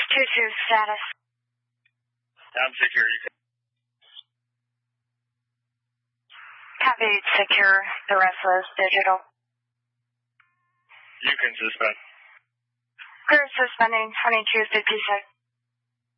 2-2 status. I'm security. Copy, secure. The rest was digital. You can suspend. Clear suspending 2256.